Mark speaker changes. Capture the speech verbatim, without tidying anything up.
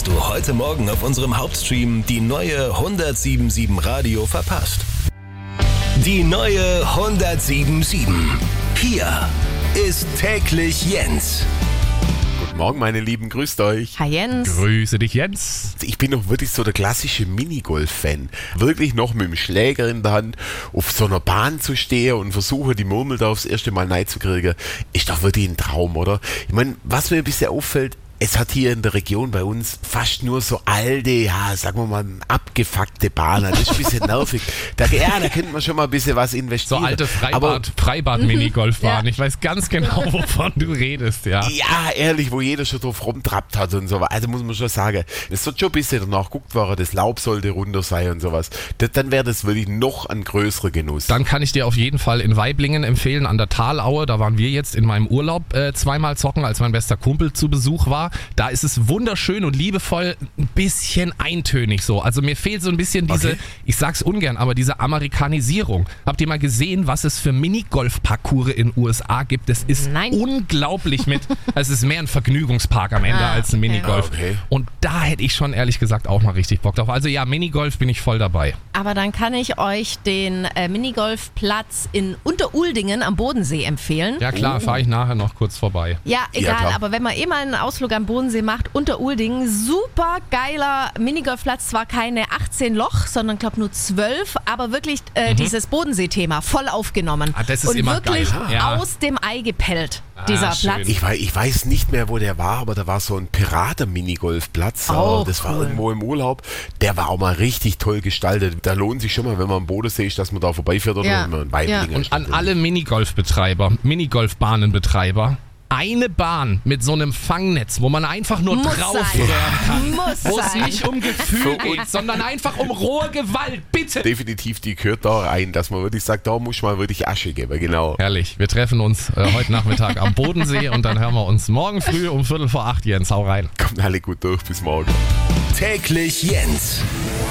Speaker 1: hast du heute Morgen auf unserem Hauptstream die neue hundertsieben Komma sieben Radio verpasst. Die neue hundertsieben Komma sieben. Hier ist täglich Jens.
Speaker 2: Guten Morgen, meine Lieben, grüßt euch.
Speaker 3: Hi Jens.
Speaker 4: Grüße dich, Jens.
Speaker 2: Ich bin noch wirklich so der klassische Minigolf-Fan. Wirklich noch mit dem Schläger in der Hand auf so einer Bahn zu stehen und versuche, die Murmel da aufs erste Mal rein zu kriegen, ist doch wirklich ein Traum, oder? Ich meine, was mir ein bisschen auffällt, es hat hier in der Region bei uns fast nur so alte, ja, sagen wir mal, abgefuckte Bahnen. Das ist ein bisschen nervig. Da, ja, da könnte man schon mal ein bisschen was investieren.
Speaker 4: So alte Freibad, Freibad-Minigolfbahn.
Speaker 3: Ja.
Speaker 4: Ich weiß ganz genau, wovon du redest, ja.
Speaker 2: Ja, ehrlich, wo jeder schon drauf rumtrappt hat und so weiter. Also muss man schon sagen, es wird schon ein bisschen danach geguckt, war das Laub sollte runter sein und sowas. Das, dann wäre das wirklich noch ein größerer Genuss.
Speaker 4: Dann kann ich dir auf jeden Fall in Waiblingen empfehlen, an der Talaue. Da waren wir jetzt in meinem Urlaub äh, zweimal zocken, als mein bester Kumpel zu Besuch war. Da ist es wunderschön und liebevoll, ein bisschen eintönig so. Also mir fehlt so ein bisschen diese,
Speaker 2: Okay.
Speaker 4: ich sag's ungern, aber diese Amerikanisierung. Habt ihr mal gesehen, was es für Minigolf-Parcours in den U S A gibt? Das ist
Speaker 3: Nein.
Speaker 4: unglaublich mit, es ist mehr ein Vergnügungspark am Ende
Speaker 3: Ah,
Speaker 4: als ein
Speaker 3: okay.
Speaker 4: Minigolf.
Speaker 2: Okay.
Speaker 4: Und da hätte ich schon ehrlich gesagt auch mal richtig Bock drauf. Also ja, Minigolf bin ich voll dabei.
Speaker 3: Aber dann kann ich euch den äh, Minigolfplatz in Unteruldingen am Bodensee empfehlen.
Speaker 4: Ja klar, fahre ich nachher noch kurz vorbei.
Speaker 3: Ja, egal,
Speaker 2: klar.
Speaker 3: aber wenn man eh mal einen Ausflug am Bodensee macht, Unteruldingen, super geiler Minigolfplatz, zwar keine achtzehn Loch, sondern glaube nur zwölf, aber wirklich äh, dieses Bodensee-Thema voll aufgenommen.
Speaker 4: Ah, das ist
Speaker 3: und
Speaker 4: immer
Speaker 3: wirklich
Speaker 4: geil. Ja.
Speaker 3: aus dem Ei gepellt,
Speaker 4: Ah,
Speaker 3: dieser
Speaker 4: schön.
Speaker 3: Platz.
Speaker 2: Ich weiß, ich weiß nicht mehr, wo der war, aber da war so ein Piraten-Minigolfplatz.
Speaker 3: Oh,
Speaker 2: das war
Speaker 3: cool.
Speaker 2: irgendwo im Urlaub. Der war auch mal richtig toll gestaltet. Da lohnt sich schon mal, wenn man am Bodensee ist, dass man da vorbeifährt oder
Speaker 3: Ja.
Speaker 2: wenn man in Waiblingen
Speaker 3: Ja.
Speaker 4: Und an alle Minigolfbetreiber, Minigolfbahnenbetreiber, eine Bahn mit so einem Fangnetz, wo man einfach nur
Speaker 3: Muss
Speaker 4: drauf
Speaker 3: sein.
Speaker 4: rühren kann.
Speaker 3: Muss
Speaker 4: Wo es
Speaker 3: sein.
Speaker 4: nicht um Gefühl geht, sondern einfach um rohe Gewalt, bitte.
Speaker 2: Definitiv, die gehört da rein, dass man wirklich sagt, da muss man wirklich Asche geben, genau.
Speaker 4: Herrlich, wir treffen uns äh, heute Nachmittag am Bodensee und dann hören wir uns morgen früh um Viertel vor acht, Jens, hau rein.
Speaker 2: Kommt alle gut durch, bis morgen.
Speaker 1: Täglich Jens.